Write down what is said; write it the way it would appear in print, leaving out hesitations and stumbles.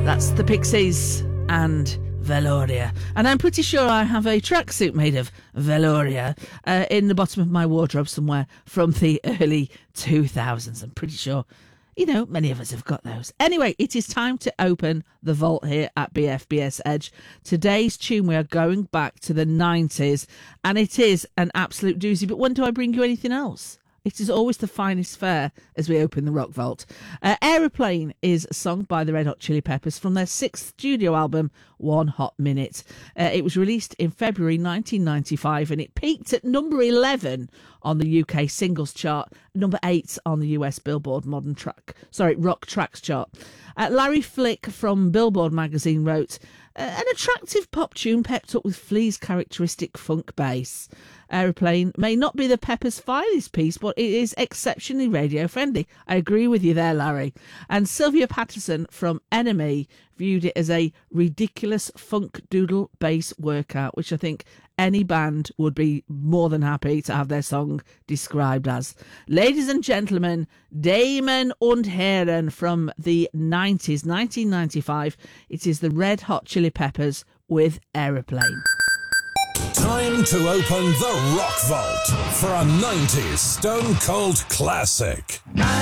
That's the Pixies and Veloria. And I'm pretty sure I have a tracksuit made of Veloria in the bottom of my wardrobe somewhere from the early 2000s. I'm pretty sure, you know, many of us have got those. Anyway, it is time to open the vault here at BFBS Edge. Today's tune, we are going back to the 90s, and it is an absolute doozy. But when do I bring you anything else? It is always the finest fare as we open the Rock Vault. Aeroplane is a song by the Red Hot Chili Peppers from their 6th studio album, One Hot Minute. It was released in February 1995 and it peaked at number 11 on the UK singles chart, number 8 on the US Billboard Rock Tracks chart. Larry Flick from Billboard magazine wrote, an attractive pop tune pepped up with Flea's characteristic funk bass. Aeroplane may not be the Peppers' finest piece, but it is exceptionally radio-friendly. I agree with you there, Larry. And Sylvia Patterson from Enemy viewed it as a ridiculous funk doodle bass workout, which I think any band would be more than happy to have their song described as. Ladies and gentlemen, Damen und Herren from the 90s, 1995. It is the Red Hot Chili Peppers with Aeroplane. Time to open the Rock Vault for a 90s Stone Cold classic.